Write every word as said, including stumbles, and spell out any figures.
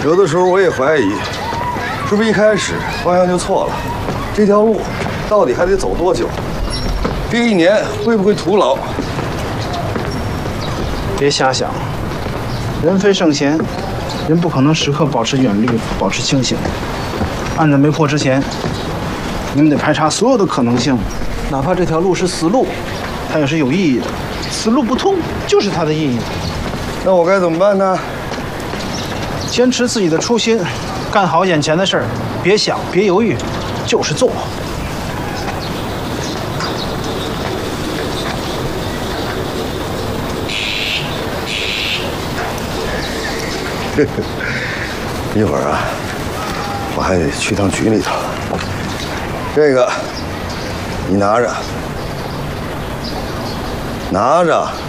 有的时候我也怀疑，是不是一开始方向就错了？这条路到底还得走多久？这一年会不会徒劳？ 别瞎想，人非圣贤，人不可能时刻保持远虑，保持清醒。案子没破之前，你们得排查所有的可能性，哪怕这条路是死路，它也是有意义的。死路不通就是它的意义。 那我该怎么办呢？ 坚持自己的初心，干好眼前的事儿，别想，别犹豫，就是做。 一会儿啊，我还得去趟局里头。这个你拿着，拿着。